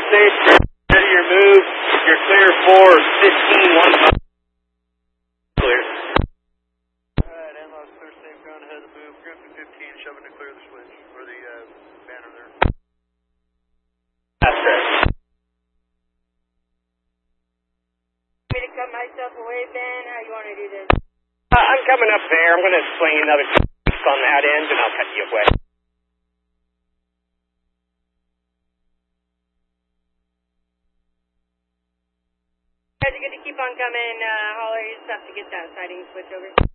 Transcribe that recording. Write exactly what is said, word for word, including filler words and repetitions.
station, ready your move. You're clear for fifteen one. Clear. Alright, Analog clear, safe ground ahead of the move. Griffin fifteen, shoving to clear the switch, or the uh, banner there. That's right. Me to cut myself away, Ben? How you want to do this? Uh, I'm coming up there. I'm going to swing another on that end, and I'll cut you away. Guys are going to keep on coming. Uh, Holler, you just have to get that siding switch over.